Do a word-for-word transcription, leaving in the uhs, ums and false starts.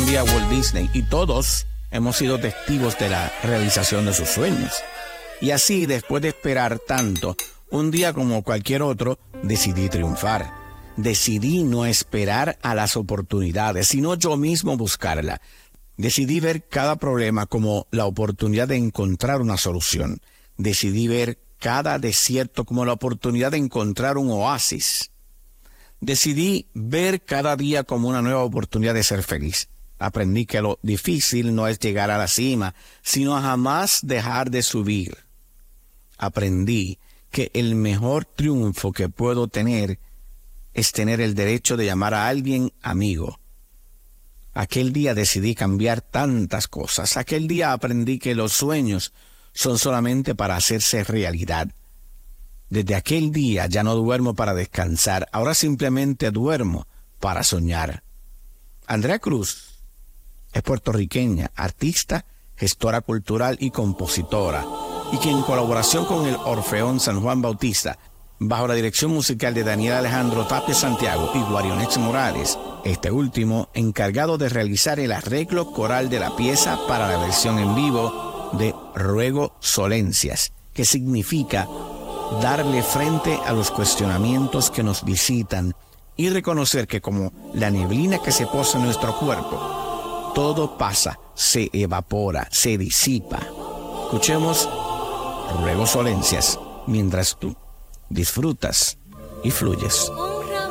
día a Walt Disney y todos hemos sido testigos de la realización de sus sueños. Y así, después de esperar tanto, un día como cualquier otro, decidí triunfar. Decidí no esperar a las oportunidades, sino yo mismo buscarla. Decidí ver cada problema como la oportunidad de encontrar una solución. Decidí ver cada desierto como la oportunidad de encontrar un oasis. Decidí ver cada día como una nueva oportunidad de ser feliz. Aprendí que lo difícil no es llegar a la cima, sino a jamás dejar de subir. Aprendí que el mejor triunfo que puedo tener es tener el derecho de llamar a alguien amigo. Aquel día decidí cambiar tantas cosas. Aquel día aprendí que los sueños son solamente para hacerse realidad. Desde aquel día ya no duermo para descansar, ahora simplemente duermo para soñar. Andrea Cruz es puertorriqueña, artista, gestora cultural y compositora, y que en colaboración con el Orfeón San Juan Bautista, bajo la dirección musical de Daniel Alejandro Tapia Santiago y Guarionex Morales, este último encargado de realizar el arreglo coral de la pieza para la versión en vivo de Ruego Solencias, que significa darle frente a los cuestionamientos que nos visitan y reconocer que como la neblina que se posa en nuestro cuerpo, todo pasa, se evapora, se disipa. Escuchemos Ruego Solencias mientras tú disfrutas y fluyes.